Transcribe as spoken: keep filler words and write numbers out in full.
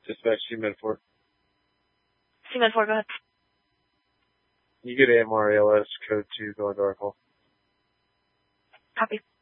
Dispatch C Med four. C Med four, go ahead. You get A M R A L S code two going to our call. Copy.